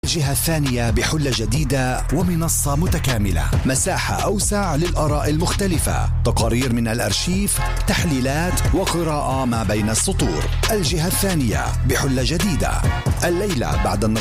الجهة الثانية بحلة جديدة ومنصة متكاملة، مساحة أوسع للآراء المختلفة، تقارير من الأرشيف، تحليلات وقراءة ما بين السطور. الجهة الثانية بحلة جديدة الليلة بعد النشر